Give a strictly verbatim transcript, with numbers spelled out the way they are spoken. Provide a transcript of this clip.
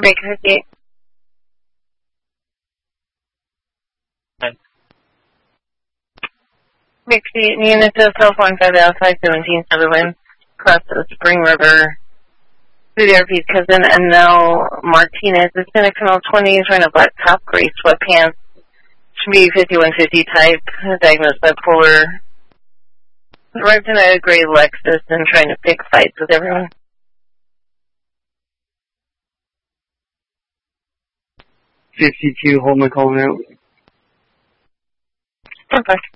Baker fifty-eight. Baker units of cell phone five L five seventeen Sutherland, across the Spring River. Through the R P's cousin, and now Martinez is in a Canal twenty, is wearing a black top, gray sweatpants. Should be fifty-one fifty type, diagnosed bipolar. Arrived in a gray Lexus and trying to pick fights with everyone. fifty-two, hold my call now. Perfect.